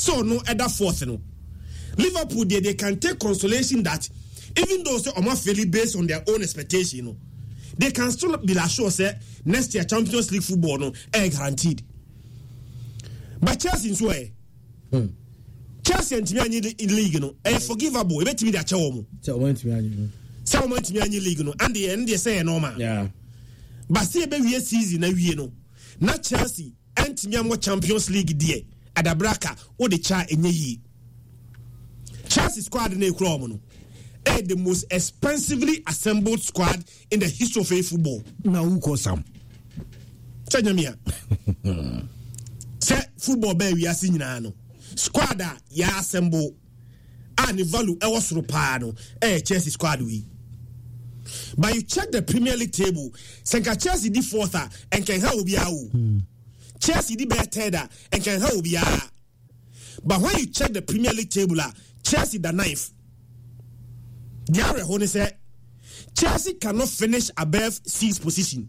So no other fourth no. Liverpool they can take consolation that even though say Oma fairly based on their own expectation, you know, they can still be assured say next year Champions League football no guaranteed. But Chelsea so Chelsea and Timiani league no forgivable. E betimi dia chewo mu. So want Timiani. So want Timiani league no and they say normal. Yeah. But say be we season na wie no. Na Chelsea and Timiani Champions League die adabraka o de cha enye yi. Chelsea squad na ekura omo no. The most expensively assembled squad in the history of football. Now who calls some? Chanyamia. Say football be we are seeing no. Squad ya assemble and the value e was rupano Chelsea squad we. But you check the Premier League table, Senka Chelsea di fourth and can help be Chelsea di third and can help be. But when you check the Premier League table, Chelsea the ninth. Diare Hone said Chelsea cannot finish above 6th position.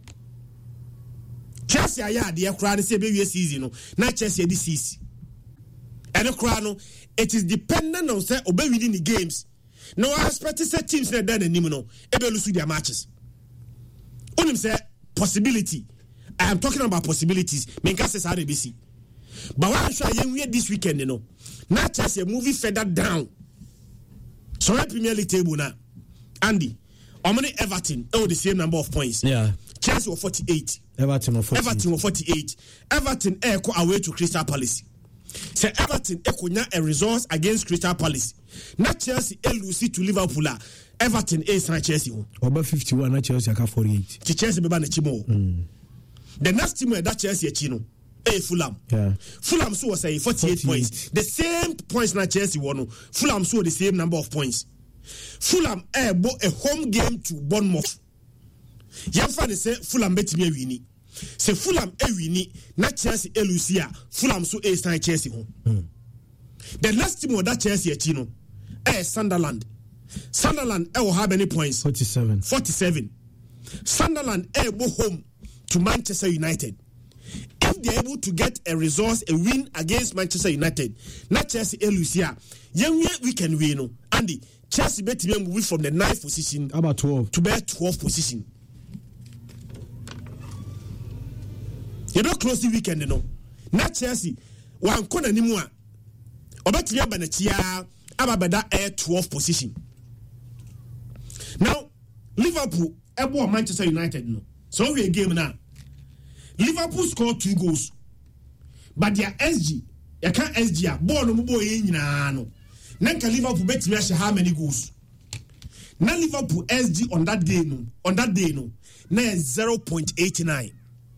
Chelsea aya de crowd say be season no na Chelsea this season. And the crowd no it is dependent on say obe winning the games. No I expect say teams na dan anim no e be lose their matches. Onim say possibility. I am talking about possibilities. Menka say say ABC. But when I show you this weekend you know na Chelsea moving further down. So Premier League table now, Andy, how many Everton? Oh, the same number of points. Yeah. Chelsea were 48. Everton were 48. Everton were 48. Everton echo away to Crystal Palace. So Everton echo now a result against Crystal Palace. Not Chelsea lose to Liverpool. Everton is not Chelsea. Over 51, not Chelsea aka 48. Chelsea be ban chimo. The next team that Chelsea chino. Fulham. Yeah. Fulham so was 48 points. The same points na Chelsea won. Fulham so the same number of points. Fulham bought a home game to Bournemouth. Yamfa they say Fulham betimi wini. Say Fulham wini na Chelsea Lucia. Fulham so stand Chelsea home. The last team that Chelsea chino Sunderland. Sunderland will have many points? 47. Sunderland go home to Manchester United. If they're able to get a win against Manchester United, not Chelsea Lucia, we can win. Andy, Chelsea bet me move from the 9th position about 12 to bear 12th position. You don't close the weekend, you know. Not Chelsea. One corner anymore. About the Banachia, Ababada air 12th position. Now, Liverpool, Manchester United, no. So we a game now. Liverpool scored 2 goals. But their SG, you can't SG, ball no boy in no. Nanka Liverpool bet me how many goals. Now Liverpool SG on that day no, now 0.89.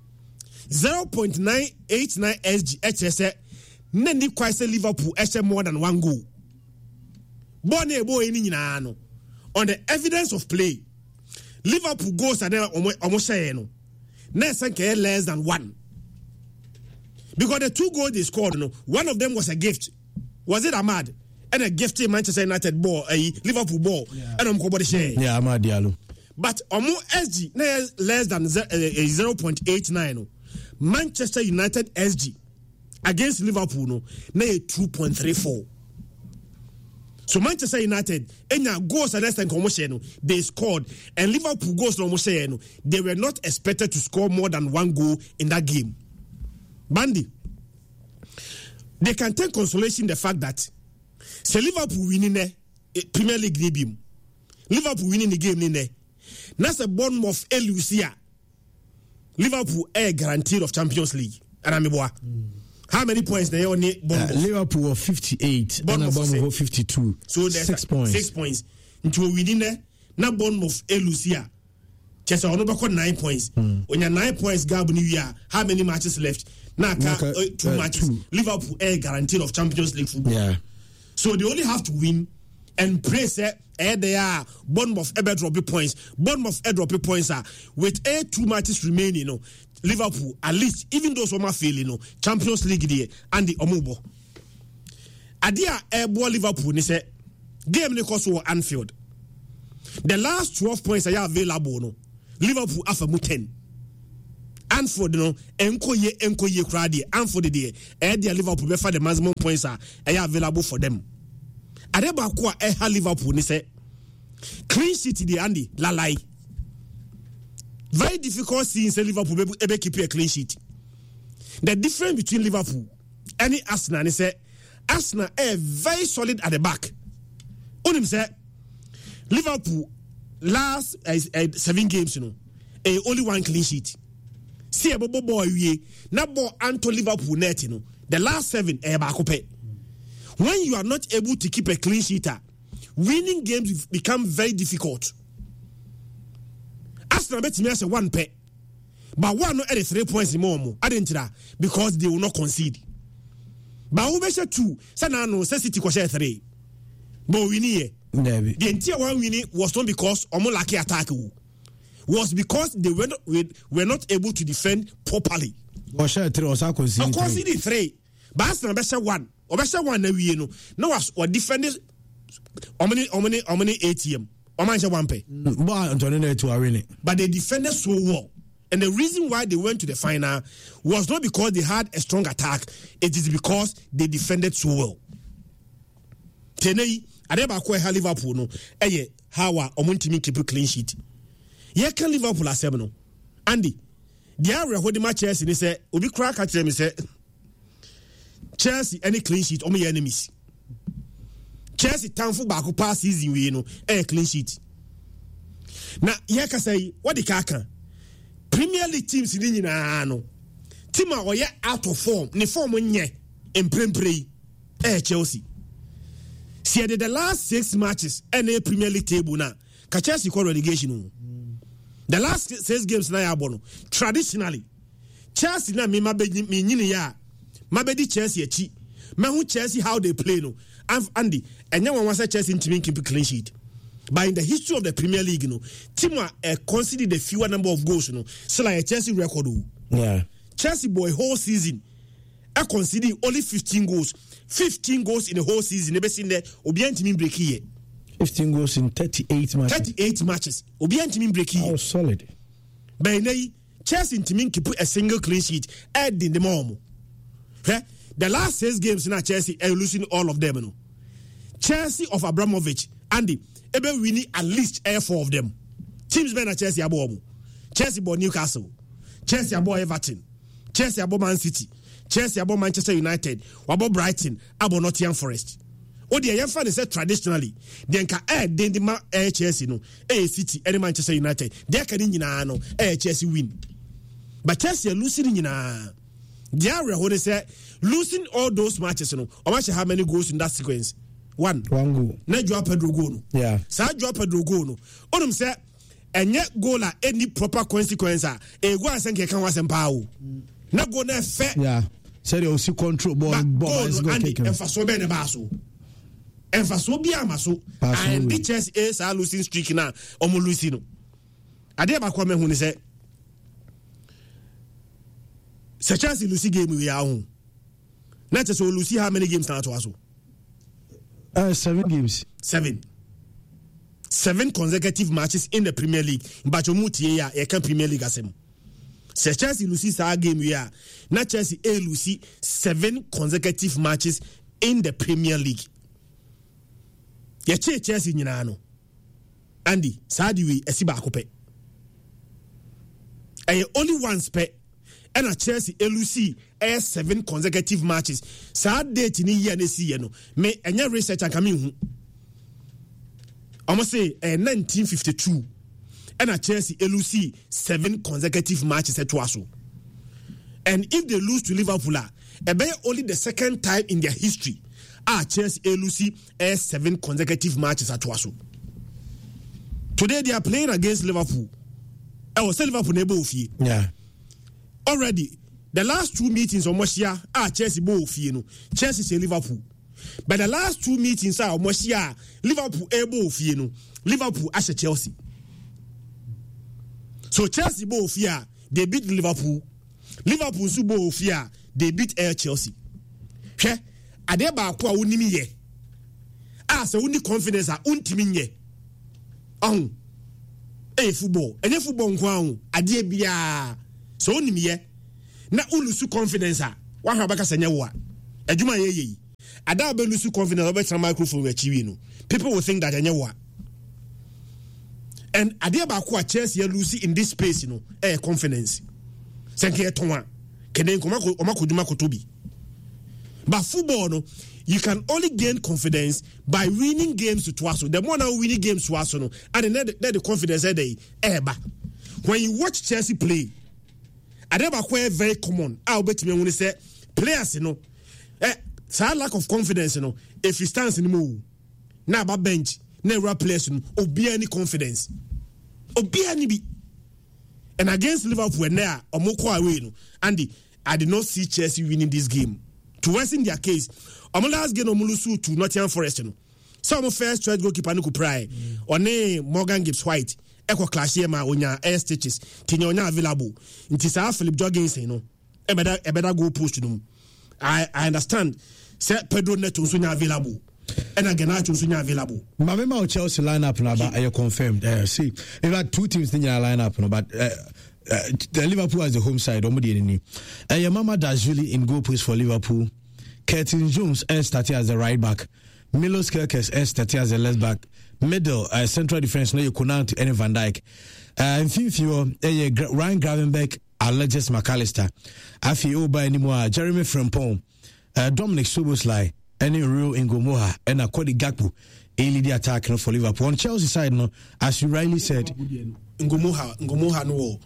0.989 SG HSA. Nandi quite say Liverpool SG more than 1 goal. Ball no boy in no. On the evidence of play, Liverpool goals are there almost no. Less than 1. Because the 2 goals they scored, one of them was a gift. Was it Ahmad? And a gifted Manchester United ball, a Liverpool ball, and yeah, Ahmad Diallo. But SG less than 0.89. Manchester United SG against Liverpool no 2.34. So Manchester United, any goals less than commotion, they scored, and Liverpool goals no they were not expected to score more than 1 goal in that game. Bandy, they can take consolation in the fact that say Liverpool winning the Premier League game, Liverpool winning the game in there. That's a Bournemouth Lucia. Liverpool guaranteed of Champions League. And I'm how many points they only Liverpool of 58 Bournemouth of 52. So there's 6 points. 6 points. Into within there, now Bournemouth Lucia. Chelsea on about 9 points. When you're 9 points, Gab New Year, how many matches left? Now 2 matches. 2. Liverpool guaranteed of Champions League football. Yeah. So they only have to win and pray say they are Bournemouth drop points. Bournemouth drop points are with 2 matches remaining, Liverpool, at least, even though some are failing, Champions League there and the Omubo. Adia airborne Liverpool, they say, game they cost Anfield. The last 12 points are available, Liverpool have 10. Anfield no enkoye kra de Anfield de their Liverpool be for the maximum points are available for them. Adeba ko a Liverpool ni say clean sheet the Andy lalai. Very difficult seeing say Liverpool be keep a clean sheet. The difference between Liverpool and Arsenal is say Arsenal are very solid at the back. Onim say Liverpool last 7 games, only 1 clean sheet. See a bobo boy na ball anto Liverpool net, the last 7 when you are not able to keep a clean sheet, winning games become very difficult. Arsenal bet me as 1 pay, but 1 not at 3 points more. I didn't because they will not concede. But who measure 2? Sanano says City share 3. But we need the entire 1 winning was not because Omolaki attack was because they were not able to defend properly. Or share 3 or conceded 3. But Arsenal better 1. Or better 1 na we no. No was or defenders omni ATM. Or man 1 pay. But they defended so well. And the reason why they went to the final was not because they had a strong attack. It is because they defended so well. Tenei adeba ko ha Liverpool no eye how a omontimi keep a clean sheet. Ye can Liverpool asem no. Andy, the area hold the Chelsea ni say obi crack at them say Chelsea any clean sheet omo your enemies. Chelsea tanfo back pass season we no clean sheet. Na ye ka say what the kaka Premier League teams ni nyina no team a oye out of form ni form nye empremprei Chelsea. See the last 6 matches and a Premier League table now. Chelsea call relegation. The last 6 games na ya bono. Traditionally, Chelsea na me nyini ya. Mabedi Chelsea echi. Me hu Chelsea how they play no. Andy, enya wan say Chelsea team keep clean sheet. But in the history of the Premier League no, team conceded the fewer number of goals no. So like a Chelsea record. Yeah. Chelsea boy whole season conceded only 15 goals. 15 goals in the whole season. Never seen that. Obiantimi break here. 15 goals in 38 matches. 38 matches. Obiantimi break here. Oh, solid. But now, Chelsea team keep a single clean sheet. Add in the moment. The last 6 games in Chelsea are losing all of them. No? Chelsea of Abramovich, Andy, ebe winning at least 4 of them. Teams been at Chelsea abo. Chelsea abo Newcastle. Chelsea abo Everton. Chelsea abo Man City. Chelsea abo Manchester United. Abo Brighton. Abo Nottingham Forest. O the young fan said traditionally, then ka den the Chelsea no, City, any Manchester United. They can nyina no, Chelsea win. But Chelsea losing nyina. They are what say losing all those matches no. How much how many goals in that sequence? 1 goal. Na Joao Pedro goal no. Yeah. Sa Joao Pedro goal no. Onum say enye goal a any proper consequence a go asenke kan wasempa o. Na go na fair. Yeah. Say they also control ball is going to take him. Emphaso be ne baso. Emphaso bi amaso. And the Chelsea is a losing streak na omo losing no. Ade ba kwa me hu ni say Chelsea losing game we are home. Not just Lucy how many games now to us? 7 games. 7 consecutive matches in the Premier League. But you muti ya can Premier League asem. Chelsea Lucy sa game we are. Not Chelsea Lucy 7 consecutive matches in the Premier League. Ya Chelsea nyina no. Andy, Sadiwi esiba akope. Only one spare. And at Chelsea, LUC 7 consecutive matches. Sad date in year ne see no. Me anya research and come in. Almost say 1952. And at Chelsea, LUC 7 consecutive matches at Twaso. And if they lose to Liverpool, it be only the second time in their history. Chelsea, LUC 7 consecutive matches at Twaso. Today they are playing against Liverpool. I was saying Liverpool neighbor of you. Yeah. Already, the last 2 meetings on Moshia are Chelsea both, Chelsea say Liverpool. But the last 2 meetings are Moshia, Liverpool able, Liverpool as a Chelsea. So Chelsea both they beat Liverpool. Liverpool su both they beat Chelsea. She adeba kwa unimi ye. So uni confidence a untimi ye. Football. Any football nkwa adie bia so onim ye na ulusu confidence a wa ha baka senya wo a adwuma ye ada be lose confidence over the microphone we achieve no people will think that enye wo a and ade ba ko a Chelsea ya lose in this space you know confidence senke etonwa kenen ko omakoduma kotobi but football no you can only gain confidence by winning games to Twaso. The more now winning games to Twaso no and then the confidence day eba when you watch Chelsea play ade ba ko very common I bet me when say players you know lack of confidence you know if he stands in the move na ba bench na rap players no obi any confidence obi any be and against Liverpool now omoko away no and I did not see Chelsea winning this game to worsen their case last game omulusu to Nottingham Forest no some first choice goalkeeper no pry one Morgan Gibbs White echo clash here ma onya air stitches tinya onya available nti sa Philip Jorgensen no e better go post no I understand say Pedro Neto so nya available and again I so nya available Mama Chelsea lineup now but I confirmed see there are two teams in your lineup no but the Liverpool as the home side omudi ni Mama Dashvili in goal post for Liverpool. Curtin Jones starting as the right back. Milos Kerkes starting as the left back. Middle central defense no Konate and Van Dijk. In fifth Ryan Gravenberch, Alexis McAllister. Afi Oba anymore Jeremy Frimpong, Dominic Szoboszlai, and Real Ngomoha and Cody Gakpo. Lead the attack for Liverpool. On Chelsea side no, as you rightly said, Ngomoha no.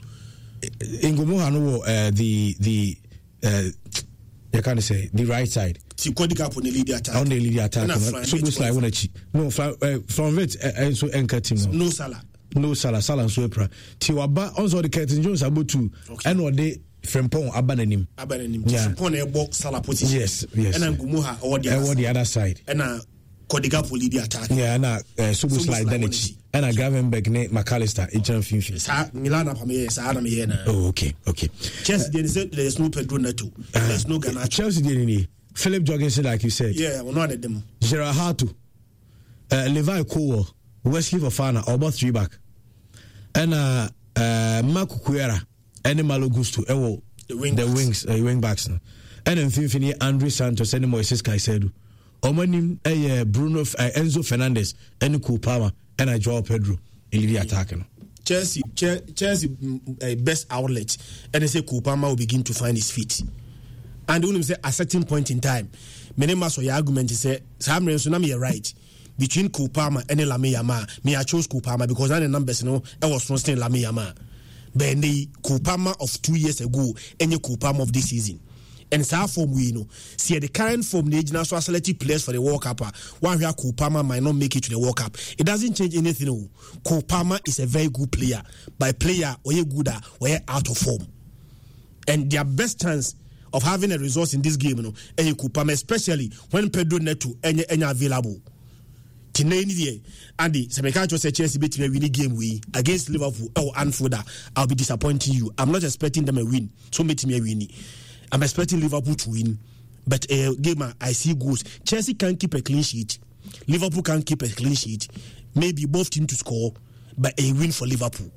The you can't say the right side. Cody Gakpo on the lead attack. On the lead attack. Szoboszlai won a no from it and so anchor team. No Salah and Swepra. Tiwaba also the Curtin Jones about two and what they Frimpong Abanenim. Frimpong a box Salah position. Yes. And then Ngomoha or the other side. And Cody Gakpo lead the attack. Yeah, and Szoboszlai Danichi. And Gravenberch ne McAllister in Channel 15. Milana Pameye Sahara Meyena. Oh, okay. Chelsea didn't there is no Pedro Neto. There's no Garnacho. Chelsea didn't Philip Jorgensen, like you said. Yeah, we're not at them. Gerard Hatu, Levi Cole, Wesley Fofana, or both three back. And Marco Cuera, and Malo Gusto, the wing backs. And then Finfini, Andre Santos, and Moises Caicedo. Omanim, Bruno, Enzo Fernandez, and Kupama. And I draw Pedro in the attack. Chelsea best outlet, and they say Kupama will begin to find his feet. And when say at a certain point in time, many master your argument is say Sam Tsunami are right between Kupama and Lamine Yamal. Me I chose Kupama because I the numbers I was trusting Lamine Yamal. But the Kupama of 2 years ago and the Kupama of this season. And it's our form we know. See the current form the national selected players for the World Cup. One where Kupama might not make it to the World Cup. It doesn't change anything. Kupama is a very good player. By player or you good or you out of form. And their best chance of having a resource in this game, and Kupama, especially when Pedro Neto any available. Tineni and the Semeka said Chelsea beat me winning game we against Liverpool or Anfield. I'll be disappointing you. I'm not expecting them a win. So meet me a win. I'm expecting Liverpool to win, but a game I see goals. Chelsea can't keep a clean sheet. Liverpool can't keep a clean sheet. Maybe both teams to score, but a win for Liverpool.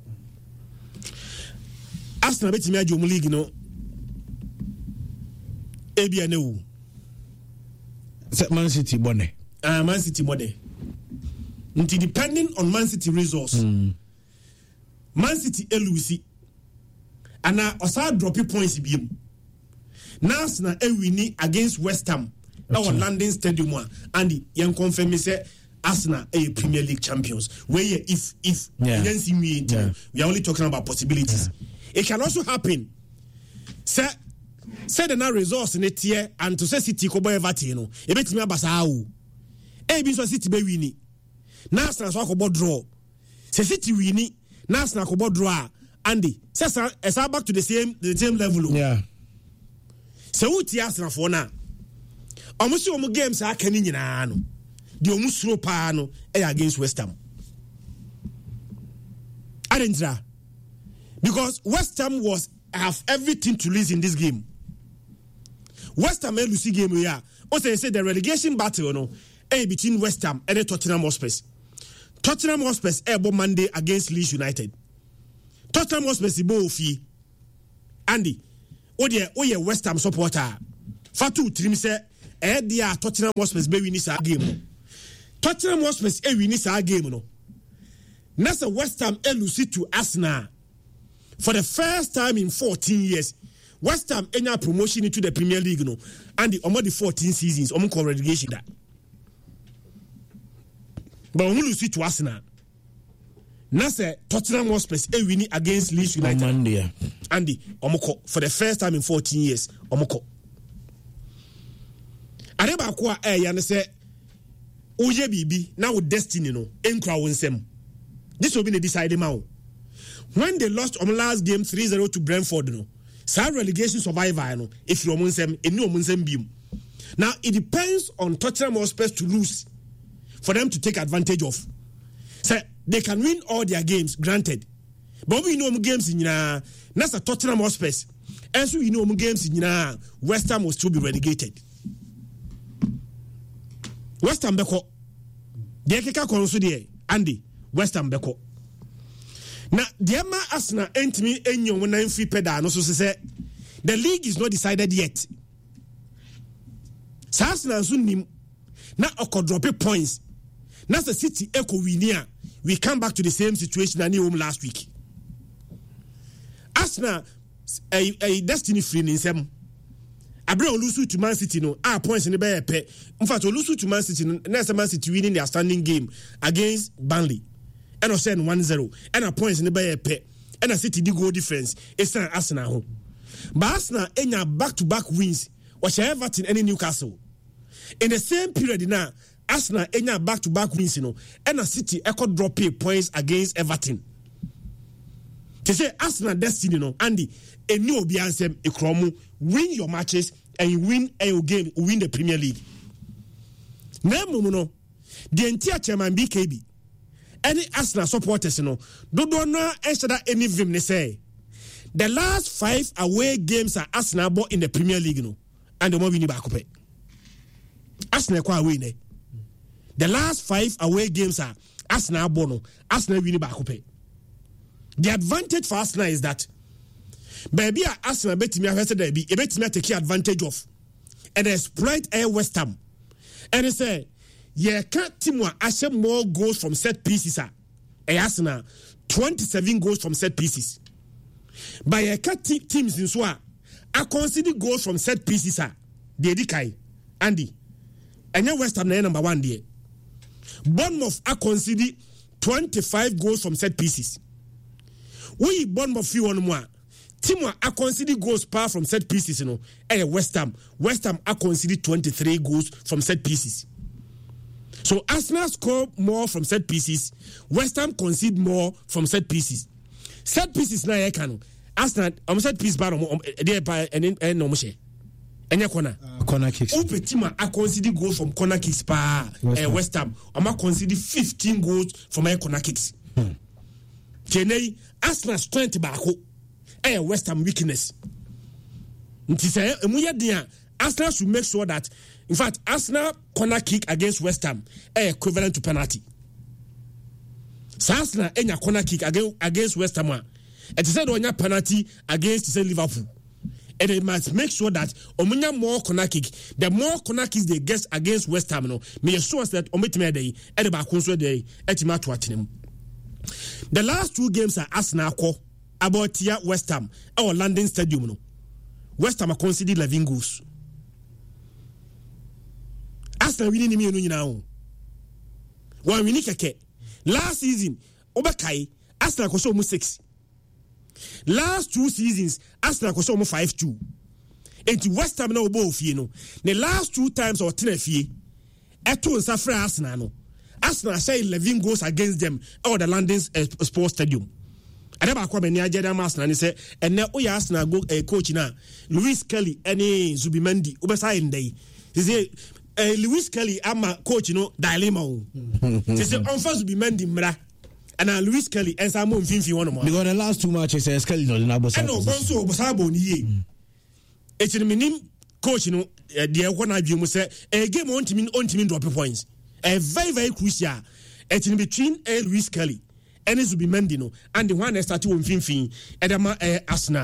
Arsenal bet me a Jom League, ABNU. Man City money. Man City money. Depending on Man City resource, Man City LUC, and now also dropping points in Now, winning against West Ham, our London Stadium one, and the young confirm say Arsenal a Premier League champions. Where if you don't see me, we are only talking about possibilities. It can also happen. Say the now resource in it here and to say City ko boy Everton. E bet me abasa awu. E bi so City be winning. Now Arsenal so ko draw. Say City winning, now Arsenal ko draw. Andy, say back to the same level. Yeah. So what Arsenal for now? Almost all games are coming in. The almost slow pano against West Ham. Arendra, because West Ham have everything to lose in this game. West Ham Lucy game we are. Also say the relegation battle between West Ham and the Tottenham Hotspur. Tottenham Hotspur Monday against Leeds United. Tottenham Hotspur Bofi. Andy oye West Ham supporter fatu trim say dia Tottenham Hotspur be win this game. Tottenham Hotspur win this game no. Nasa West Ham lose to Arsenal for the first time in 14 years. West Ham enya promotion into the Premier League no, and the 14 seasons call relegation that. But we lose to Arsenal. Nasa Tottenham Hotspur winning against Leeds United. And the for the first time in 14 years omoko. Areba kwa ya say oye bibi na with destiny no enkra wonsem. This will be the deciding now. When they lost on last game 3-0 to Brentford no. Some relegation survivor no if you omunsem enu omunsem biom. Now it depends on Tottenham Hotspur to lose for them to take advantage of. So they can win all their games, granted. But we know games in that's a Tottenham Hotspur. As we know games in West Ham will still be relegated. West Ham beko. They keka konso de Andy West Ham beko. Now the Emma Arsenal entimi enyo wona free pedal no so say the league is not decided yet. Arsenal so nim na drop points. Na the City echo winia. We come back to the same situation than home last week. Arsenal a destiny free in some. Abre olusu to Man City no points in the bay pe. In fact, olusu to Man City no Man City winning their standing game against Burnley. And I send 1-0 and a points in the bay pe. And a City goal difference. It's not Arsenal home. But Arsenal enya back-to-back wins. Watch Everton and Newcastle. In the same period now, Arsenal enya back-to-back wins, and a City echo drop points against Everton. To say Arsenal destiny, Andy, a new obiansem ekromu win your matches and you win a game, win the Premier League. Now, the entire chairman BKB, any Arsenal supporters, do not answer that any vim they say. The last 5 away games are Arsenal bought in the Premier League, and the more winning back up. Arsenal kwa win. The last 5 away games are Arsenal bono. Arsenal winning back up. The advantage for Arsenal is that baby Arsenal bet me a bet me take advantage of and exploit a West Ham. And they say, yeah, can't team ashe more goals from set pieces. Arsenal 27 goals from set pieces. But yeah, can't teams in Swa I consider goals from set pieces. They dikai Andy. And your West Ham number 1 there. Bournemouth I consider 25 goals from set pieces. We Bournemouth few on more. Timwa I consider goals power from set pieces, West Ham I consider 23 goals from set pieces. So Arsenal score more from set pieces. West Ham concede more from set pieces. Set pieces na can Arsenal set piece bar there by and no mushe. Enya corner kicks. Upetima I consider goals from corner kicks pa West Ham. I consider 15 goals from corner kicks. Kenei Arsenal strength back West Ham weakness. Arsenal should make sure that, in fact, Arsenal corner kick against West Ham equivalent to penalty. So Arsenal enya corner kick against West Ham. It is said onya penalty against Liverpool. And they must make sure that omunya more corner kick. The more corner kicks they get against West Ham, may assure that ometime dey e ba konso dey etima to atinem. The last 2 games are Arsenal about here West Ham or London Stadium. West Ham considered 11 goals. Arsenal winning me now. One winning keke. Last season, Obakai Arsenal was almost 6. Last 2 seasons, Arsenal was almost 5-2. And West Ham now both the last 2 times or 10 fee. Eto Safra Arsenal. Arsenal say 11 goals against them or the London Sports Stadium. I never come near Jeddah Arsenal and say, and now we Arsenal go coach now. Lewis Kelly, any Zubimendi, Ubasai day. He say, Lewis Kelly, I'm a coach, dilemma. He say, on first Zubimendi, mra. And now Lewis Kelly, and some of Finfi one more. Because the last 2 matches, Kelly, no, I know, Bonso, Bosabo, ye. It's a minim coach, the one I do say, a game on to drop points. A very, very crucial. It's in between Lewis Kelly and Zubimendi, and the one that started with Finfi, and Arsenal.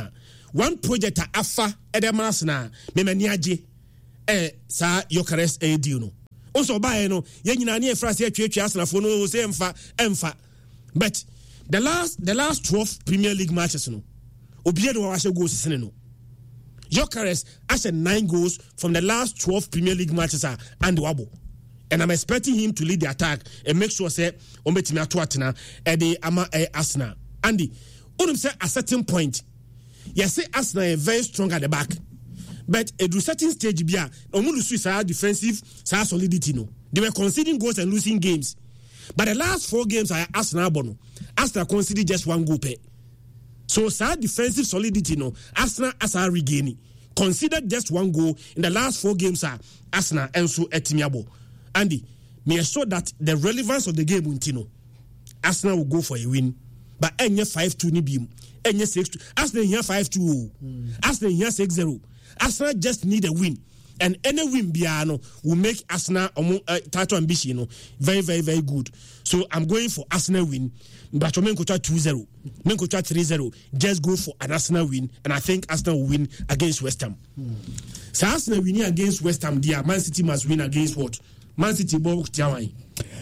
one project afa edemas na memani age sa Gyökeres deal no also buy no ye nyina na efra se atwetwe Arsenal no say emfa but the last 12 Premier League matches no obiye no wa goals sene no Gyökeres has 9 goals from the last 12 Premier League matches and wabo. And I'm expecting him to lead the attack and make sure say ombetimi ato atena the ama Arsenal. Andy, onum say at a certain point, yes, say Arsenal is very strong at the back. But at a certain stage bia, omu Swiss are defensive, sa solidity no. They were conceding goals and losing games. But the last 4 games are Arsenal bono. Arsenal conceded just 1 goal per. So, sa defensive solidity no, Arsenal as a regaining. Considered just 1 goal in the last 4 games are Arsenal and so etimiabo. Andy, me assure that the relevance of the game untino. Arsenal will go for a win, but enye 5-2 ni bim, enye 6-2. Arsenal here 5-2. Arsenal here 6-0. Arsenal just need a win, and any win biano will make Arsenal title ambition very, very, very good. So I'm going for Arsenal win. But you menko 2-0, menko 3-0. Just go for an Arsenal win, and I think Arsenal will win against West Ham. So Arsenal winning against West Ham, dear Man City must win against what? Man City ball tiawai.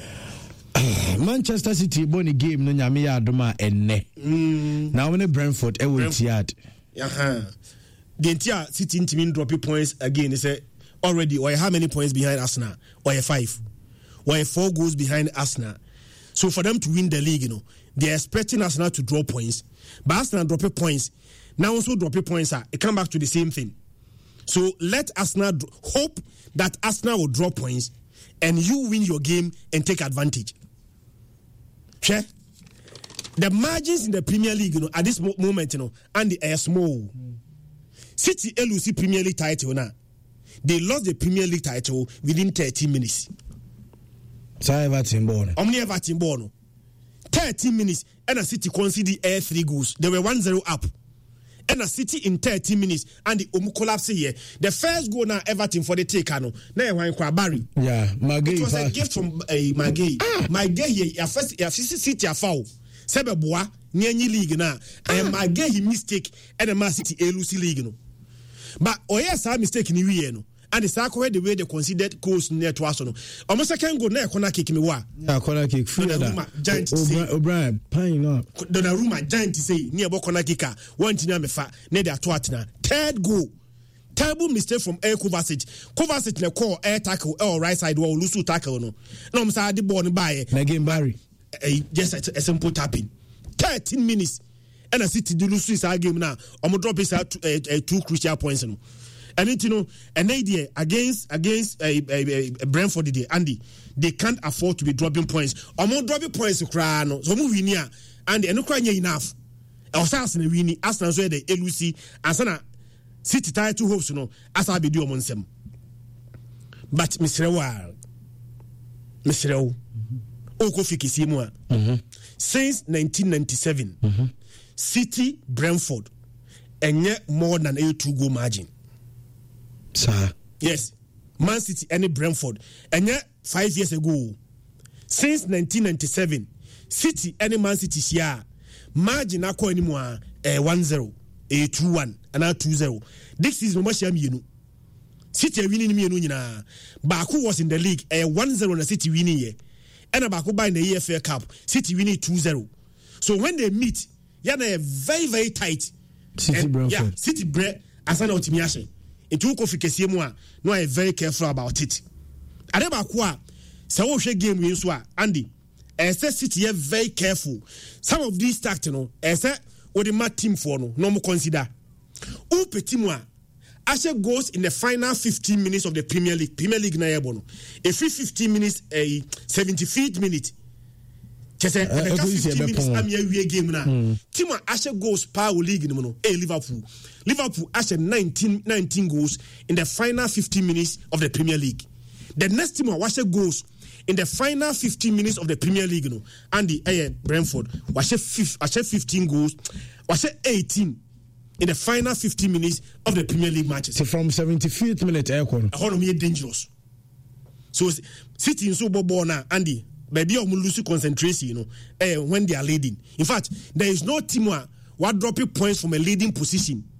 Manchester City boni game no nyame ya adoma enne. Now when Brentford e will tiad. The entire City team drop points again. They say already or how many points behind Arsenal? Or 5. Or 4 goals behind Arsenal. So for them to win the league, they're expecting Arsenal to draw points. But Arsenal drop points. Now also drop points. It come back to the same thing. So let Arsenal hope that Arsenal will draw points and you win your game and take advantage. Okay? The margins in the Premier League, at this moment, and they are small. City LUC Premier League title now. They lost the Premier League title within 30 minutes. Everton born. Omni Everton born. 30 minutes and a City conceded 3 goals. They were 1-0 up. And a City in 30 minutes and the collapse here. The first goal now Everton for the take no. Now one Barry. Yeah, Magay. It was a gift from Magay. Magay here first City a foul. Sebeboa Nyanyi League na and Magay he mistake and the Man City LUC League no. But yes, I mistake in we no. And the circle the way they considered goals near to us no. Almost second goal na corner kick me wa. Yeah, corner kick. Giant O'Brien pine up. Donnarumma giant say near corner kicker. One thing me fa near the atwatna. Third goal. Terrible mistake from Kovacic. Kovacic na call air tackle or right side wall lose tackle no. No I'm say the ball by. Again Barry. Just a simple tapping. 13 minutes. And a City do lose this game now. I'm drop is 2 crucial points no. And an idea against Brentford today, Andy, they can't afford to be dropping points. Or more dropping points to cry no. So move in here, Andy, and no crying enough. I was asking winning, asking so the LUC, and sana City tie 2 hopes no. As I be doing on some. But Mr. Okofiki Simua. Since 1997, City Brentford, and yet more than a 2 goal margin. Sir. Yes, Man City and Brentford, and yet 5 years ago, since 1997, City and Man City share margin ako anymore 1-0, 2-1, and 2-0. This is no much City winning me no Baku was in the league 1-0 and City winning here, and Baku by in the EFL Cup, City winning 2-0. So when they meet, yana very very tight. City Brentford. Yeah, City Brent asana otimiashe. It took off kesiye mu a no I very careful about it. Adeba kwa se wo hwe game we so a Andy say City are very careful. Some of these tactics say what the mat team for no more consider. U petimu a Ashe goes in the final 15 minutes of the Premier League na yebono. A free 15 minutes 75th minute. Chese 15 minutes amia game na. Team Ashe goes power league no Liverpool Ashe 19 goals in the final 15 minutes of the Premier League. The next team Ashe goes in the final 15 minutes of the Premier League no. And the Brentford Ashe 15 goals. Ashe 18 in the final 15 minutes of the Premier League matches. So from 75th minute economy dangerous. So City in Super Bowl now Andy baby lose concentration when they are leading. In fact, there is no team what dropping points from a leading position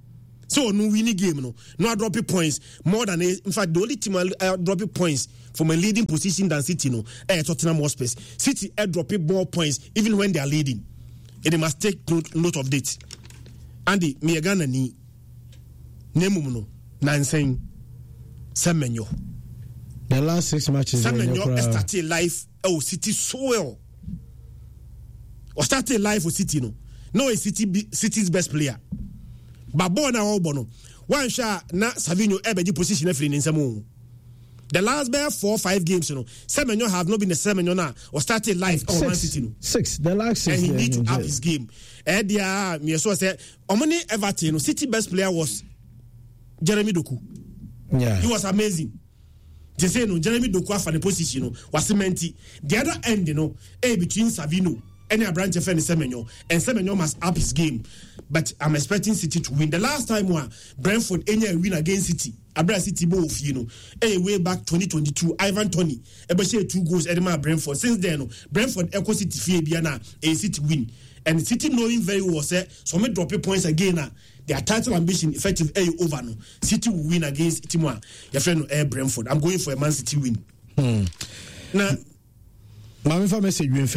So no winning game no dropping points more than in fact the only team dropping points from a leading position than City Tottenham Hotspur. City dropping more points even when they are leading. They must take note of that. Andy Miagana ni Nemuno Nanseng Semenyo. The last 6 matches Semenyo started life City so well. Or started life for City no a City's best player. But born now bono. One shot na Savinho ebeji position free in some. The last 4-5 games, Semenyo have not been a Semenyo now or started life on Man City. 6. The last 6. And he need to up his game. Edia me so say omoni Everton City best player was Jeremy Doku. Yeah. He was amazing. They say Jeremy Doku for the position was cementi. The other end between Savinho and a branch of Semenyo, and Semenyo must up his game. But I'm expecting City to win. The last time Brentford win against City, Abra City both, way back 2022, Ivan Toney, share 2 goals at Brentford. Since then, Brentford Echo City Fabiana, a City win. And City knowing very well, so may drop points again. Their title ambition effective over. City will win against Timwa. Your friend Brentford. I'm going for a Man City win. Now, my message we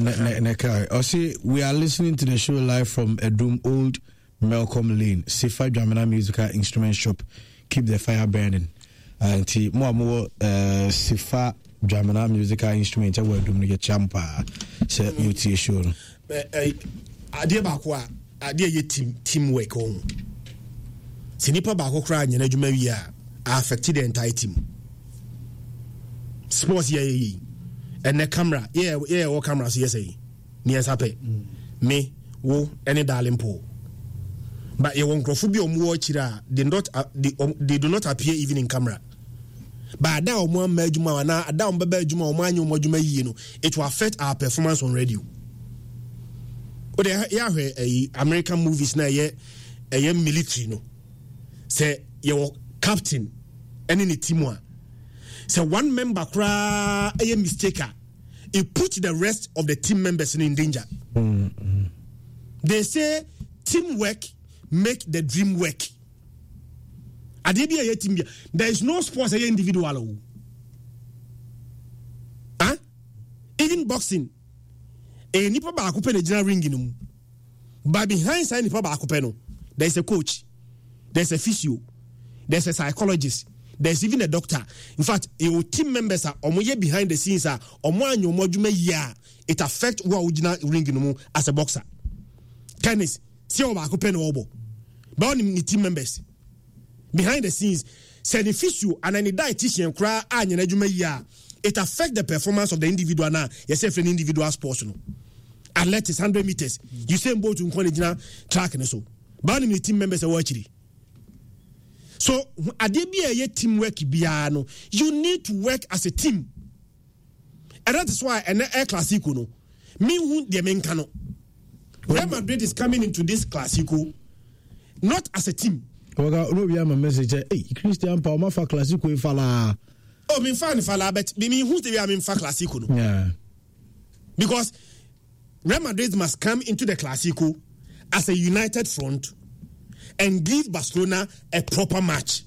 are listening to the show live from Edum Old Malcolm Lane, Sifa Dramana Musical Instrument Shop. Keep the fire burning. And more Sifa Dramana Musical Instrument. I will do the champa. Say you show. Idea bakwa, idea ye teamwork on. Sinipa bako cry and Jumavia affected the entire team. Sports ye. And the camera, all cameras, yes, near happy. Me, wo, any darling po. But you won't go for be more chira, they do not appear even in camera. But now, one Majuma, now a down Babajuma, or Manu Mojuma, it will affect our performance on radio. But a American movies now, a military, say your captain, and in the team. So one member cry a mistake. It put the rest of the team members in danger. Mm-hmm. They say teamwork make the dream work. There is no sports individual. Huh? Even boxing. A nipa ba akupe na jina ring in. But behind side nipa ba akupe no, there is a coach, there is a physio, there is a psychologist. There's even a doctor. In fact, your team members are behind the scenes are it affects who original ring as a boxer. Tennis, see how obo. But only team members behind the scenes, sending physio and any dietitian cry it affects the performance of the individual now. Yourself an individual sports. Athletics 100 meters. You say both to original track and so. But only team members are watching. So, adebia teamwork biano, you need to work as a team. And that is why an air classico no. Me who the main cano. Real Madrid is coming into this classico not as a team. A message. Hey, Christian Palma for classico fala. Oh, me fan fala, but me who the I mean for classico no. Yeah. Because Real Madrid must come into the classico as a united front and give Barcelona a proper match.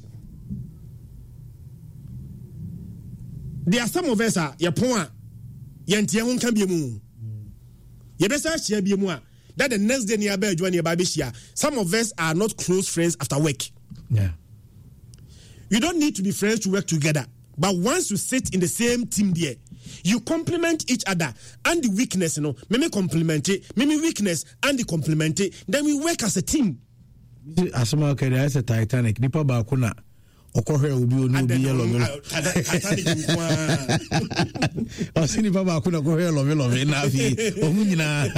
There are some of us your point yantia can be mu. Ye besa share be mu that the next day near join your baby share. Some of us are not close friends after work. Yeah. You don't need to be friends to work together. But once you sit in the same team there, you complement each other and the weakness, me complement it, me weakness and the complement it, then we work as a team. Asoma okay, there is a Titanic. Nipa ba kuna okohwe obi onu obi yellow melo. Titanic nkwa. Osi nipa ba kuna okohwe love na fi. Omu nyina.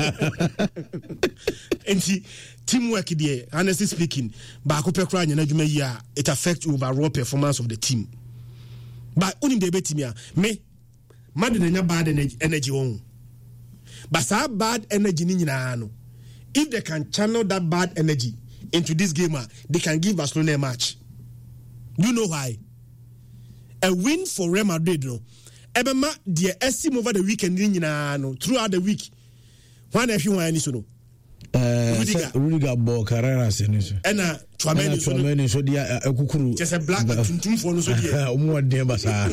Enti teamwork there, honestly speaking, ba ko pekra nya na dwuma yi a it affects overall performance of the team. But unim de betimia me madu na bad energy on. But sa bad energy ni nyina no. If they can channel that bad energy into this game, they can give Barcelona a match. You know why? A win for Real Madrid, no. Ebema the estim over the weekend, no. Throughout the week. One if you want any so no. Rudiger ball Carreras and Chouameni so dia ekukuru just a black tuntum for no so dia omo de basa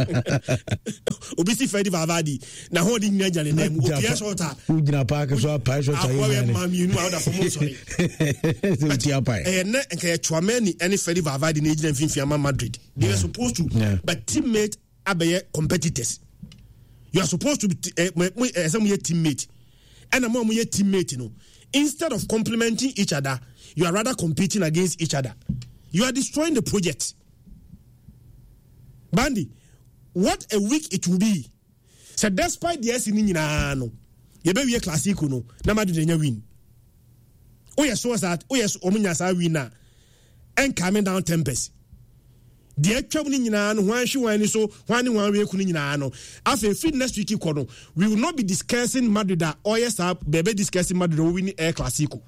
obisi Freddy Valverde na ho di nyanya le nem opia shota ugina park so pa shota yi ma mi nu out of mo so na nke Chouameni any Freddy Valverde na ejina mfimfia ma Madrid they were supposed to but teammate abeye competitors you are supposed to be some your teammate and among your teammate no instead of complementing each other you are rather competing against each other. You are destroying the project. Bandy, what a week it will be. So despite the SNI no, you be a classic no, na madu de win. Oh yes, so that oh yes, omunya sa winner and coming down tempest. The actual nyina no wan hwe wan so wan ni wan we ku nyina no after free next week ikono we will not be discussing Madrid or yes bebe discussing Madrid win air classico.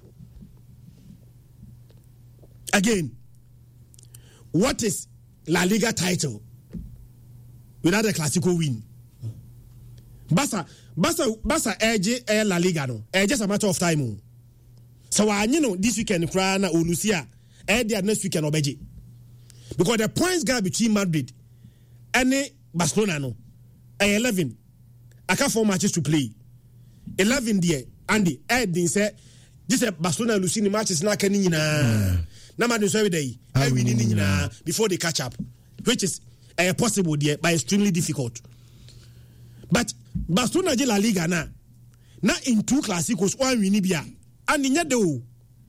Again, what is La Liga title without a classical win? Barca edge La Liga no. Just a matter of time. So you know this weekend Krana or Lucia there next weekend obeje. Because the points gap between Madrid and Barcelona no 11. I can't 4 matches to play. 11 there. Andy Ed said this is Barcelona losing the matches na kani nyina. Na Madrid so every day. Winning nyina before they catch up, which is possible there but extremely difficult. But Barcelona je La Liga na in 2 Clásicos one win bia and nya de o.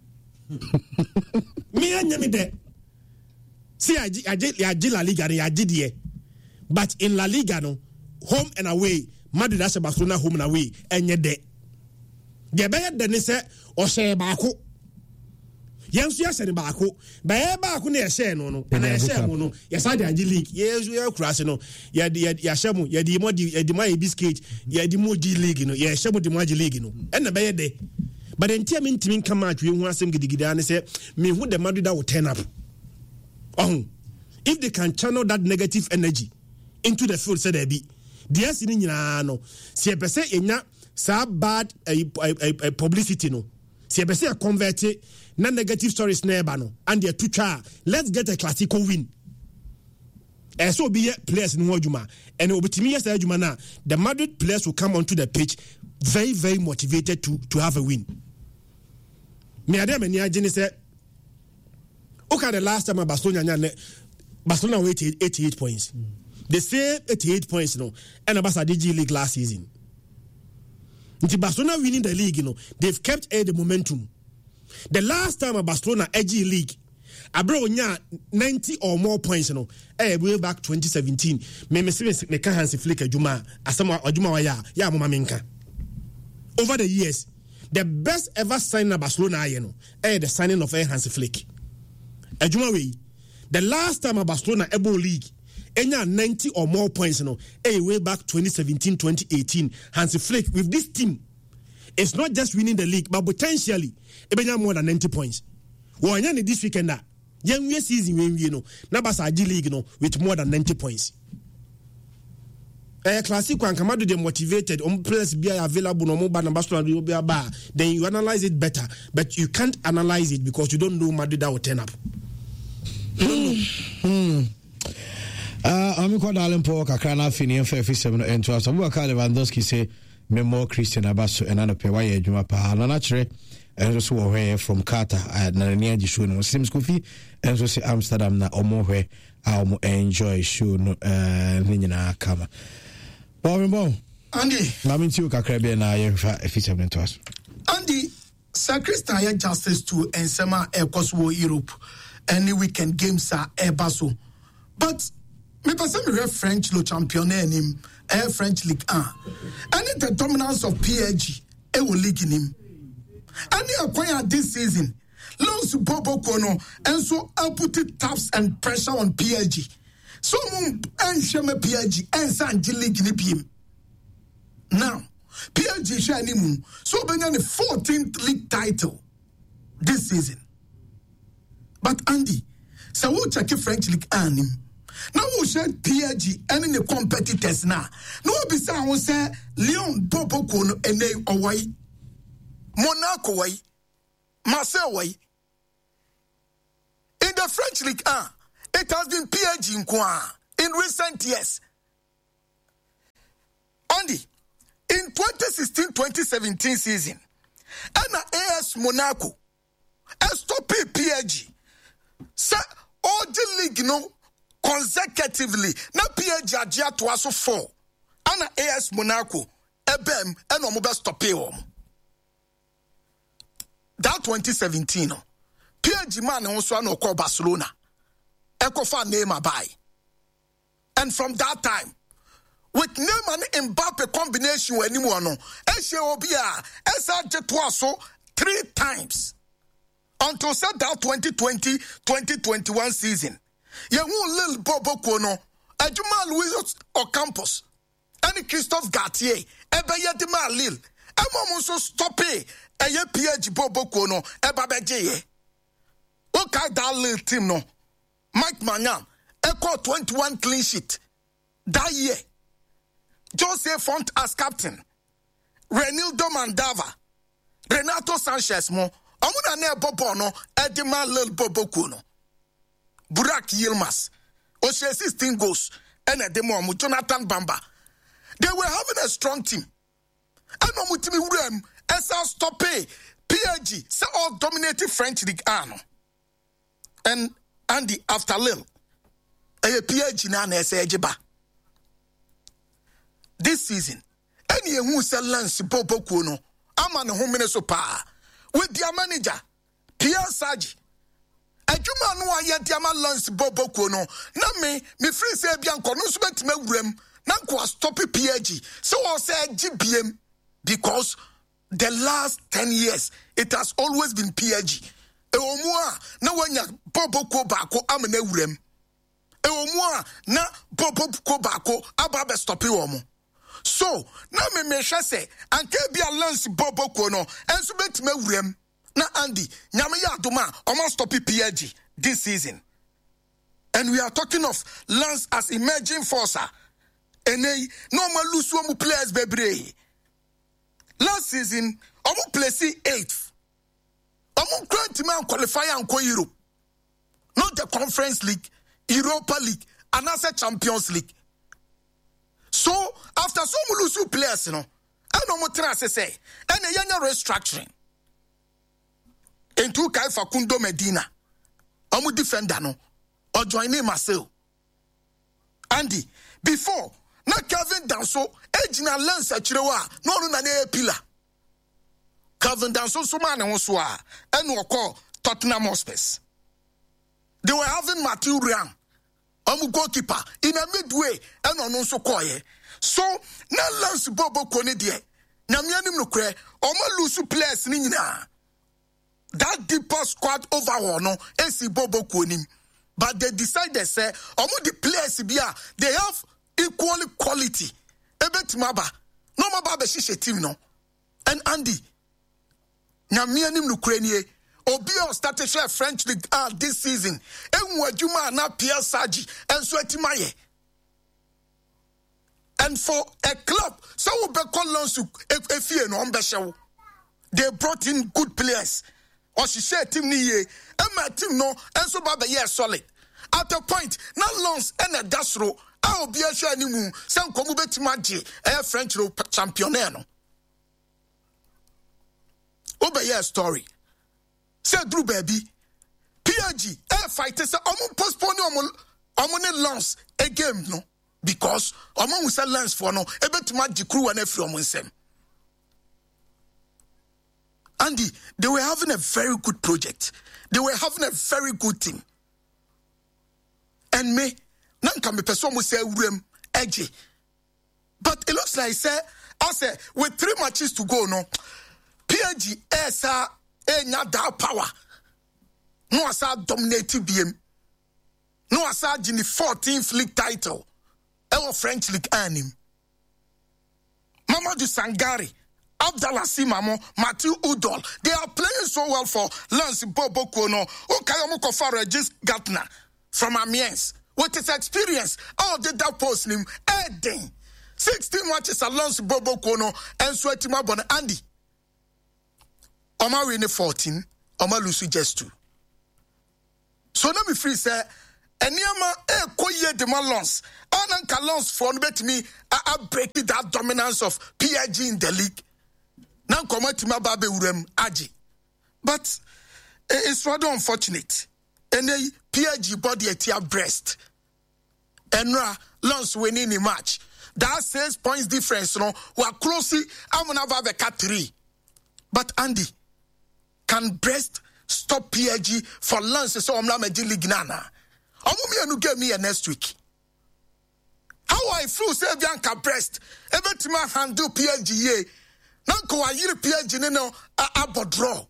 Me anya me de. See, I La Liga, I did here. But in La Liga, no, home and away, Madrid has a Barcelona home and away, and you're there. The better than say, or say Baku. Yes, yes, and Baku. By Baku near Shen, no, and I say, no, yes, I did league. Yes, we are crossing, no, yeah, Shamu, yeah, the Modi biscuit, yeah, the Modi league, no, yeah, Shamu, the Modi league, no, and the better day. But in Tiamin come out, we want some Gidigida and say, me who the Madrid will turn up. Oh, if they can channel that negative energy into the field, say there be. The SNI no, si e pese enya sa bad publicity no. Si e pese convert na negative stories na eba no, and they to try. Let's get a classical win. So be players in Wajuma, and obitimi yes Wajuma na. The Madrid players will come onto the pitch very, very motivated to have a win. Me ade me ni agene say. Okay, the last time Barcelona won 88 points. The same 88 points, no, and Barca DG League last season. Until Barcelona winning the league, they've kept the momentum. The last time Barcelona edgy league, Abro 90 or more points, way back 2017. Me can Hansi Flick Juma, Asama Ojuma ya mama minka. Over the years, the best ever signing of Barcelona, the signing of Hansi Flick. The last time a Barcelona Ebo League, 90 or more points, way back 2017-2018. Hansi Flick with this team, it's not just winning the league, but potentially more than 90 points. Well, this weekend, young season na Barca League, with more than 90 points. Classic one, Kamado they motivated, players be available no more than Barcelona, then you analyze it better, but you can't analyze it because you don't know Madrid that will turn up. I'm called Alan Paul Kakrana Fini and Fair 7 and 12. Abubakar Lewandowski say me more Christian Abaso and Anna Pewaye Juma Pa Nanatre and also away from Qatar at Nania Jishu no Sims Kofi and so say Amsterdam na omo I'll enjoy show no Nina Kama. Bon Andy Maminti Kakrabe na Yefa F7 to us. Andy Sir Christian justice to Ensema Ekoswo Europe. Any weekend games are Ebaso. But me person me French lo championnat him French League 1. And the dominance of PSG will league in him. And they acquire this season. Lons Bobo Kono and so I'll put it taps and pressure on PSG. So and shame PSG and Sanji League in him. Now PSG shiny moon so bring the 14th league title this season. But Andy, so we'll check French League and him. Now we'll share PSG and in the competitors now. No, besides, we say Leon Bobo Kono and they away. Monaco way, Marseille way. In the French League 1, it has been PSG in recent years. Only in 2016-2017 season, and AS Monaco stop PSG. Say all the league consecutively. Na PSG ajia to aso 4. And AS Monaco ebem and omobe stop him. That 2017 PSG man also no call Barcelona. Eko fa Neymar buy. And from that time, with Neymar and Mbappe combination anymore no, Eshe Obia, SRJ Twaso 3 times. Until said that 2020-2021 season. Young little Bobo Kono, Ajuma Luis Ocampos, and Christophe Gauthier, Ebayadima Lille, Emomoso Stoppe, a PH Bobo Kono, Ebabeje. Okay, that little team no. Mike Magnan, Echo 21 clean sheet. That year. Jose Font as captain. Renildo Mandava. Renato Sanchez mo. Amuna ne Bobo no. Edima Lil Bobo Kuno. Burak Yilmaz. Oshe 16 goals. And Edemo Amu Jonathan Bamba. They were having a strong team. And Omutimi Urem. Esa Stoppe. PSG. Say all dominated French League 1. And Andy after Lille. PSG na Ejiba. This season, any who sell Lance Bobo Kuno, Aman home pa with their manager, Pierre Saji. A Juma no ayet Yaman Lance Bobo Kuno, na me free say Bianco, no sweat me rem, Nanko stop PSG. So I say GBM because the last 10 years it has always been PSG. Eomua na wanya Bobo ko bako amene urem. Eomua na Bobo ko bako ababe stopi omo. So na me say anke bia Lance Bobo ko no enso betime urem na Andy nyame ya adoma omo stopi PSG this season. And we are talking of Lance as emerging forcer. Enei no ma lose one players bebre. Last season omo place 8th. Omo grant man qualify and go Europe. Not the Conference League, Europa League, and as a Champions League. So after some lose players, and no more say, and a younger restructuring. Into Kai Facundo Medina, Omu defender no, or joining Marcel. Andy, before, not Calvin Danso, Ejina Lance Chirewa, no Nane Pillar. Calvin Danso Suman and Oswa, and we call Tottenham Hotspur. They were having Matthew Ram, goalkeeper, in a midway, and on also quiet. So, now Lance Bobo Konedie, Namianim Nukre, Oma Lusu players Nina. That deeper squad overhaul, no, AC Bobo Konim. But they decided, say, Omo the players, they have equal quality. Ebet Maba, no Maba Shisha team, no. And Andy, Namianim Nukrenie, Obio started share French League this season. Enwajuma na Pierre Saji and Swetimaye. And for a club, so we be called to Efie no Ombeshaw. They brought in good players. Or she said team ni ye, and my team no, and so Baba yeah solid. At a point, not loans and a dasro, I'll be a share anymore. Some comubet maji, a French championano. Obey a story. Say Drew baby, PSG air fighters say postpone loans a game no because we sell lens for no a bit magic crew and every them. Andy, they were having a very good project. They were having a very good team. And me, none can be person who say urem edgy. But it looks like I say with 3 matches to go no, PSG esa enya that power. No asa dominating BM. No asa gini 14th league title. Ewo French league anim. Mamadou Sangare, Abdallah Simamo, Mathieu Udol. They are playing so well for Lance Bobo Kono. Okayomo Kofar Regis Gatner from Amiens. With his experience, all did that post him. 16 matches at Lance Bobo Kono and Swetima Bon Andy. Oma win 14, Oma lose just 2. So now me free say Eniama koye de malons. Anan kalons for bet me I break that dominance of PSG in the league. Now come to my baby urem aji. But it's rather unfortunate. And the PSG body at your breast. And Lons winning the match. That 6 points difference, no, we are closely. I'm gonna have a cat 3. But Andy, can Brest stop PSG for Lens? So I'm not a league nana. I'm going to get me next week. How I flew say Bianca Brest, every time I handle PSG, now go I hear PSG no a draw.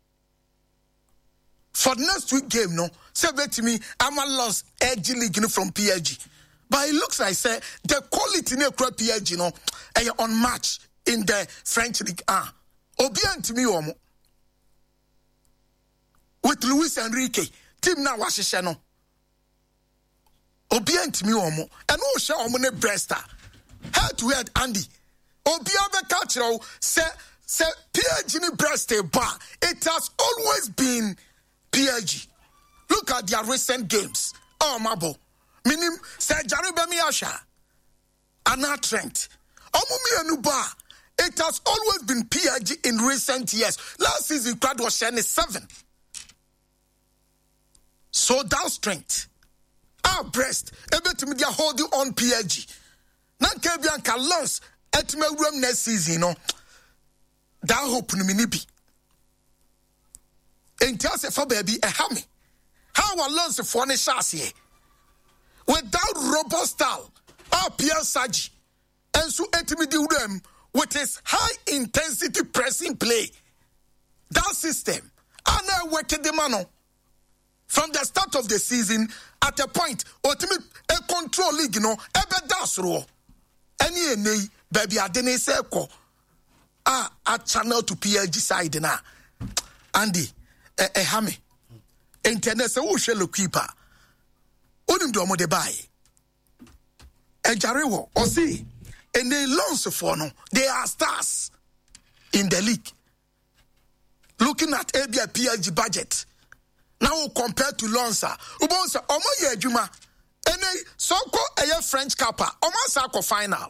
For next week game, no, say to me, I'm a lost edge league from PSG. But it looks like say the quality ne crop PSG no on match in the French league. Obian to me omo. With Luis Enrique, team now was no. Obian to me omo. And who shall omo ne Bresta? Head to head Andy. Obian cultural say PSG ni Bresta bar. It has always been PSG. Look at their recent games. Oh, Mabo. Minim, say Jarubemi Asha. Anna Trent. Omumi Anuba. It has always been PSG in recent years. Last season, crowd was 7. So that strength. Our breast. Able to media hold you on PSG. Now, Kebianka lost at me room next season. No, that hope no minibi. And tell us for baby a hammy. How I learn for one chassis without robust style. Our Pierre Saji and so intimidate them with his high intensity pressing play. That system, and I worked the man from the start of the season at a point ultimate a control league no ebe das ro. Any baby adene seko a channel to PSG side na Andy a hammy. Internet se wo hwe keeper. Onim do mo de buy. E jare wo o see and they launch for no. They are stars in the league. Looking at ABA PSG budget. Now compared to Lonsa, Ubonsa omo ye adwuma. Ene soko eye French kappa. Omo sa ko final.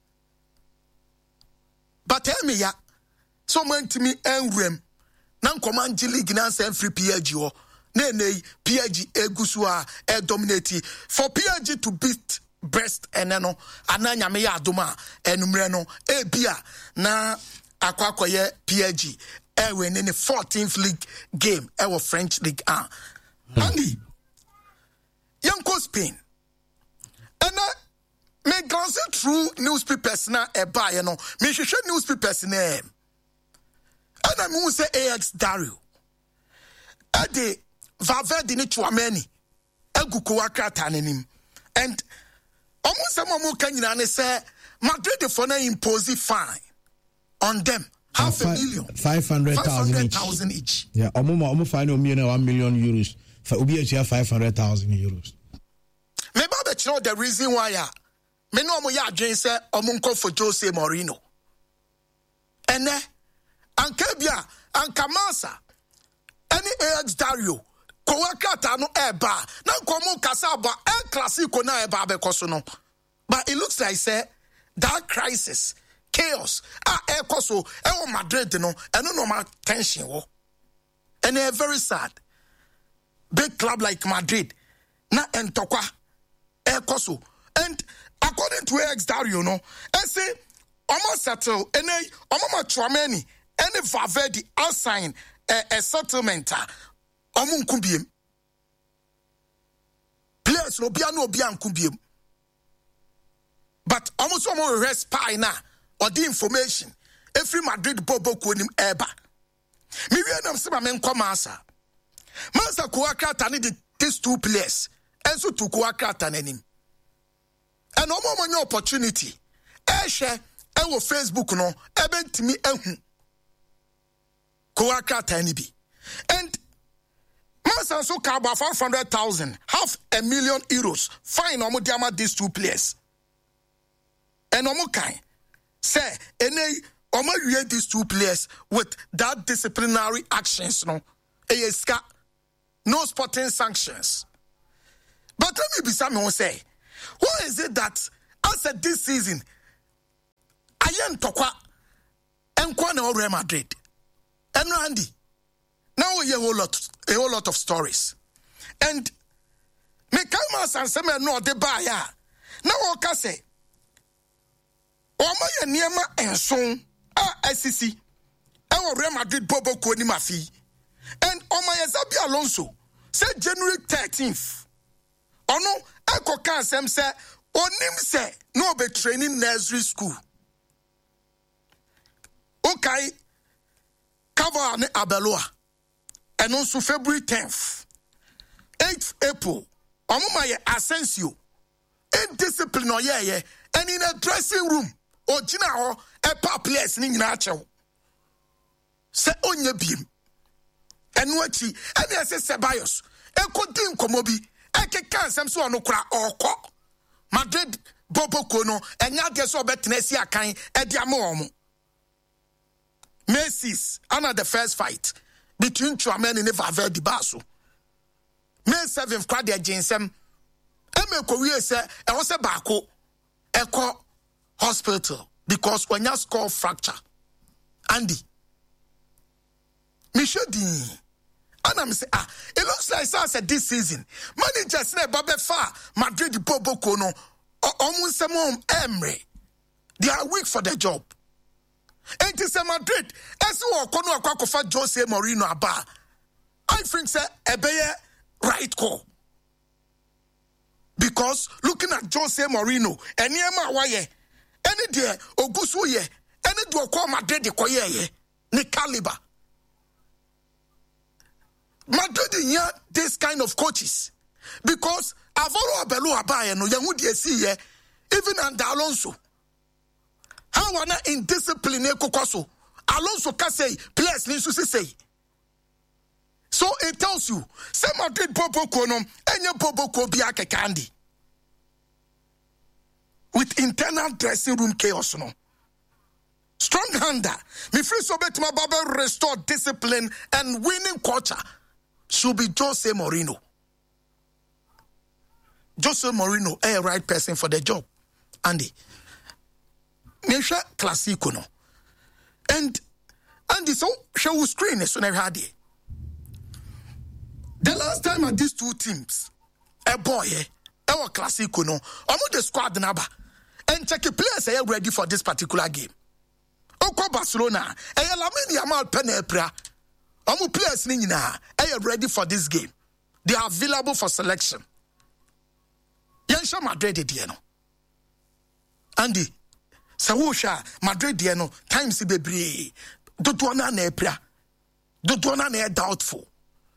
But tell me ya. So man to me enrem. Nan command league nan say free PSG wo. Nene PSG egusua dominate for PSG to beat Brest eneno ananya me ya adoma enumre no ebia na akwakoye PSG we in the 14th league game our French league Andy Yanko Spain and me glance through newspapers na buy no me hwehwe newspapers na and I mean say AX Dario ade Valverde ni Chouameni eguko akrata nanim and almost some more can you say Madrid for na impose fine on them $500,000 500,000 each. Yeah, almost fine €1 million for Ubi €500,000. Maybe I know the reason why me no mo ya adwen say omunko for Jose Mourinho. Ene ankabia ankamasa any AX Dario Kowakata no eba na komo kasaba El Clasico na eba bekoso no. But it looks like say that crisis chaos ekoso e Madrid no eno normal tension wo. And they are very sad. Big club like Madrid na entokwa ekoso. And according to AX Dario no, I say almost settle and almost Chouameni any Valverde assign a settlement Omunkubiem. Players no biano biankubiem. But almost almost rest pie na or the information. Every Madrid bobo kunim eba. Me we am say men komasa. Masa Kouakrata need these two players. And so to Kouakrata nanim. And no more opportunity. Share our Facebook no ebent me ehu. Kouakrata ni bi. And Masa so ka about 500,000, €500,000 fine omo diama these two players. And omo kai say ene Oma you these two players with that disciplinary actions, no, no sporting sanctions. But let me be someone say, why is it that as at this season, Ayen Tokwa and Kwana Real Madrid and Randy? Now we hear a whole lot of stories. And me kama sanseme no de ba ya. Na wo ka say o ma ye niema enson SCC e wo Real Madrid bobo ko ni mafi. And o ma ye Xabi Alonso say January 13th. Ono e ko ka asem say onim say no be training nursery school. Okay. Cover ne Abeloa. And also February 10th. 8th April. Omuma ye Asensio. Indiscipline or yeah. And in a dressing room. Or jina ho e pa place ni nyina achew. Se onye biem. Enu achi ene ese Ceballos. E kodin komobi. E ke kansem so ono kra okọ. Madrid Boboko no enya de so betena si akan e dia ma omo. Macy's under the first fight between Chouameni and Valverde Basso. May 7th crowd their ginsem. Eme Korea say e was a bako Echo Hospital because when you score fracture. Andy. Michel Dean. And I'm say it looks like so said this season. Managers ne babe fa Madrid Boboko no almost some Emre. They are weak for the job. And it's a Madrid. As you are going to for Jose Mourinho aba. I think say ebeye right call. Because looking at Jose Mourinho, any waye, any day ogusu ye, any do call Madrid de koye ni caliber. Madrid yeah this kind of coaches because Avoro Abelu abaye no yangu die see ye even under Alonso. How wana indiscipline kokoso Alonso can say players need to say. So it tells you say Madrid Boboko no enye Boboko biake candy with internal dressing room chaos no. Strong hander me free so bet my baba restore discipline and winning culture should be Jose Mourinho. Jose Mourinho a right person for the job. Andy Mesha Classico no. And so show screen is on every day. The last time at these two teams, a boy, our Classico no, almost the squad number, and check the players are ready for this particular game. Oko Barcelona, Lamine Yamal Penepra, almost players nina are ready for this game. They are available for selection. Yansha Madrid Dieno. Andy. Sawusha Madrid dieno times bebre dodona na epra dodona na doubtful.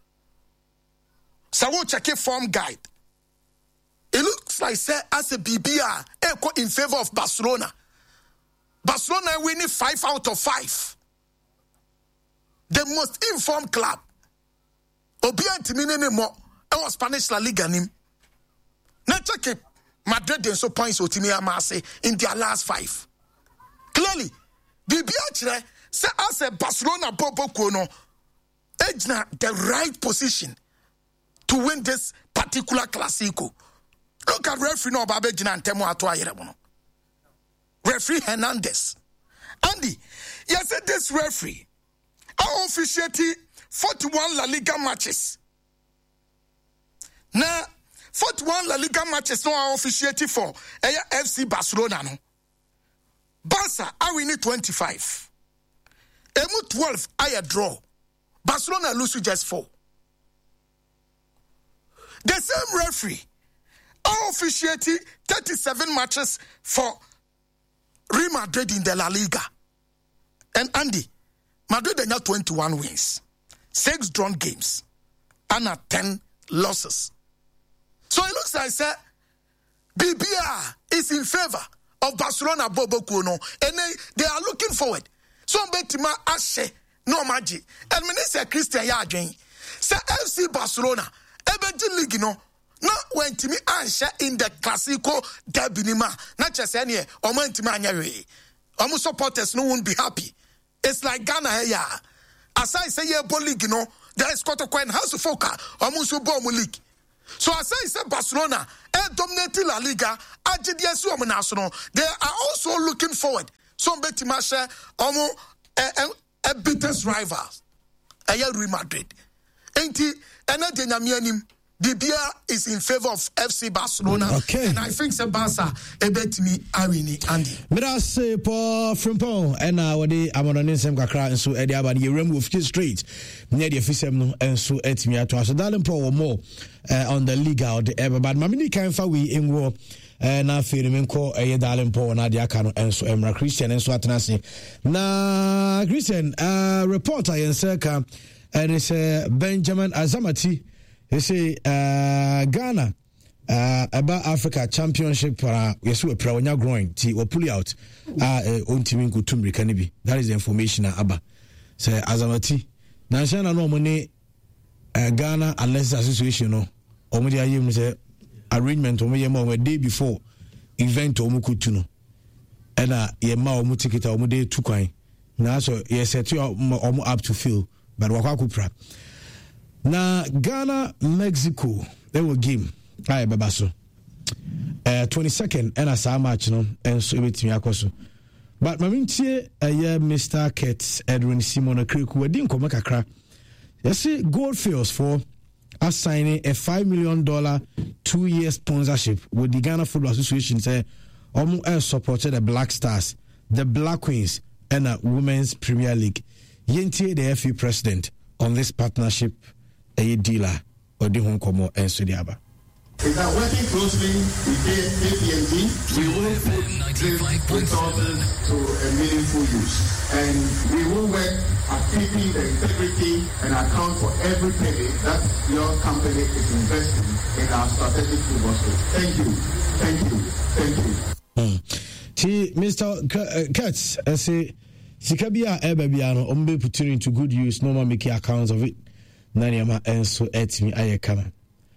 Sawu check form guide. It looks like say as a BBR echo in favor of Barcelona. Barcelona winning 5 out of 5. The most informed club. Obianti minene mo e Spanish La Liga nim. Na check Madrid den so points otimi amase in their last 5. Clearly, Bibiachre say as a Barcelona Boboko no ejna the right position to win this particular Clasico. Look at referee no babe jina ntemo ato ayere no. Referee Hernandez. Andy, you said this referee officiating 41 La Liga matches. Now 41 La Liga matches no officiating for FC Barcelona no. Barca are winning 25. Emu 12 are draw. Barcelona lose just 4. The same referee are officiating 37 matches for Real Madrid in the La Liga. And Andy, Madrid have 21 wins, 6 drawn games, and 10 losses. So it looks like BBR is in favor of Barcelona Boboko no, and they are looking forward. So Betima Ashe no magic. And Minister Christian Yadrin say FC Barcelona Ebeji League no. Now when Timi Ashe in the Clasico derby nima, not just any or man Timi Anyari. Omo supporters no won't be happy. It's like Ghana here. As I say, yeah, league, you know, there is Kotoko and House of Foka, Omo Subo league. So as I say, Barcelona, dominating La Liga, Argentina national. They are also looking forward. Some Betimasha, Omo, a biggest rivals, Real Madrid. Ain't he? And then Bibia is in favor of FC Barcelona. Okay. And I think Barca bet me Arini Andy. Mirase Paul Frimpong and Wadi Amonanism Kakra and so Eddie Abadi remove his straight near the Fisem and so Etmia to us. Darling Paul more on the league out the ever, but Mamini Kanfa we in war. Na feeling ko Darling Paul na dia kano and so Emra Christian and so Atanasi. Na Christian reporter in Circa and it's Benjamin Azamati. He say Ghana about Africa Championship yes we pra growing ti or pull out on team kutumri kanibi. That is the information aba. Say Azamati. Na shana no money Ghana Athletics Association no. Omo dia yem say arrangement omo yem on day before event omo kutu no. Ena ye ma omo ticket omo dey 2 kwan. Na so ye set you omo up to feel but wakwa kupra. Na Ghana Mexico they will game aye baba so 22nd and as a match no and so betimi akoso but mamintie Mr. Kets Edwin Simon Akreku we din koma kakra yes Goldfields for assigning a $5 million 2-year sponsorship with the Ghana Football Association say supported the Black Stars, the Black Queens and the Women's Premier League. Yentie the FA president on this partnership a dealer or the home como and Sudiaba. We are working closely with KPMG. We will put this resources to a meaningful use. And we will work at keeping the integrity and account for every penny that your company is investing in our strategic football space. Thank you. Thank you. Thank you. See, Mr. Kurtz, I say, Sikabia Ebabiano, Ombe putting into good use, no more making accounts of it. Nanyama and so at me ayakama.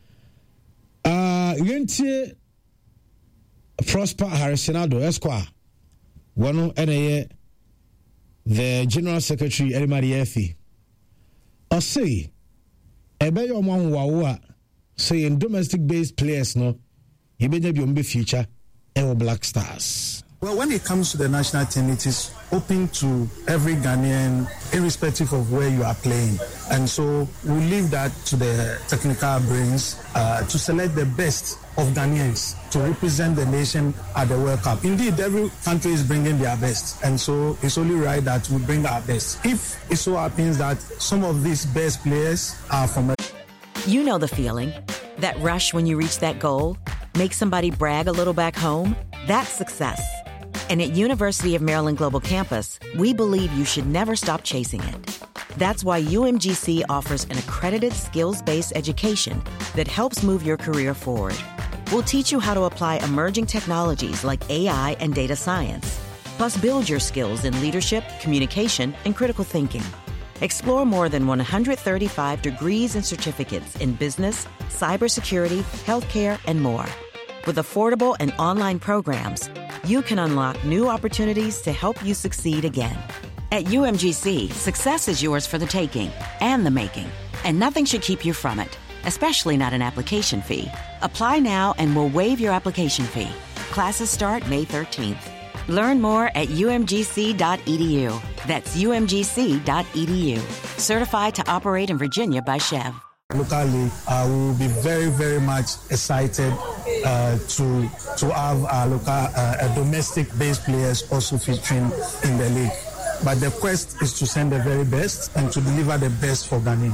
Yentie Prosper Harrisonado Esquire. One NA the General Secretary Elimari Efi. Or say Ebe yo mwan wawa say in domestic based players no you better be on the future and Black Stars. Well, when it comes to the national team, it is open to every Ghanaian, irrespective of where you are playing. And so we leave that to the technical brains to select the best of Ghanaians to represent the nation at the World Cup. Indeed, every country is bringing their best. And so it's only right that we bring our best. If it so happens that some of these best players are from... You know the feeling. That rush when you reach that goal? Make somebody brag a little back home? That's success. And at University of Maryland Global Campus, we believe you should never stop chasing it. That's why UMGC offers an accredited skills-based education that helps move your career forward. We'll teach you how to apply emerging technologies like AI and data science, plus build your skills in leadership, communication, and critical thinking. Explore more than 135 degrees and certificates in business, cybersecurity, healthcare, and more. With affordable and online programs, you can unlock new opportunities to help you succeed again. At UMGC, success is yours for the taking and the making, and nothing should keep you from it, especially not an application fee. Apply now and we'll waive your application fee. Classes start May 13th. Learn more at umgc.edu. That's umgc.edu. Certified to operate in Virginia by Chev. Locally, we will be very, very much excited to have our local domestic-based players also featuring in the league. But the quest is to send the very best and to deliver the best for Ghana.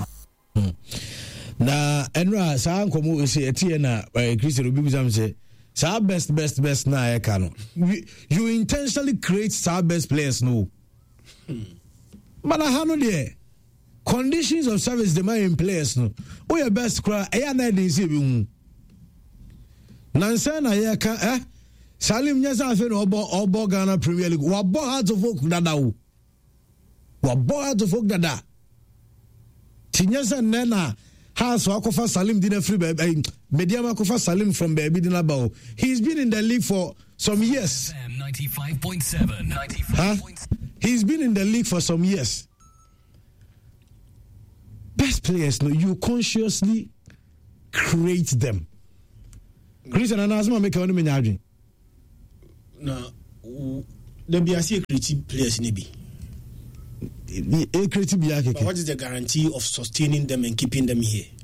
Na enra sa nkomo ese etie na Christian obi bizam say sa best na e ka no. You intentionally create sa best players no. But how no there? Conditions of service the main players no. Oh your best cry e na dey say bi hu. Nansa na ye ka Salim nyasa afi no obo Ghana Premier League. Wa bo heart of folk dada wo. Wa bo heart of folk dada. Tinyasa nena Has Wakofa Salim didn't free Mediama Kofa Salim from Baby Dinabao. He's been in the league for some years. 95.7. Huh? He's been in the league for some years. Best players, no, you consciously create them. Christian and Asma make a dream. No, there be a creative players maybe. But what is the guarantee of sustaining them and keeping them here?